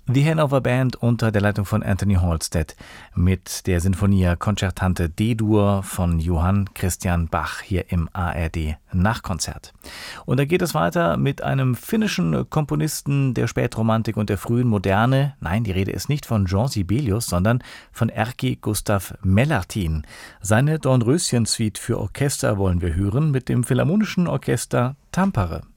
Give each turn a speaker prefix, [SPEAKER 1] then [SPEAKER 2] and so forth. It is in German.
[SPEAKER 1] Die Hannover Band unter der Leitung von Anthony Halstead mit der Sinfonia Concertante D-Dur von Johann Christian Bach hier im ARD Nachkonzert. Und da geht es weiter mit einem finnischen Komponisten der Spätromantik und der frühen Moderne. Nein, die Rede ist nicht von Jean Sibelius, sondern von Erkki Gustav Mellartin. Seine Dornröschen-Suite für Orchester wollen wir hören mit dem Philharmonischen Orchester Tampere.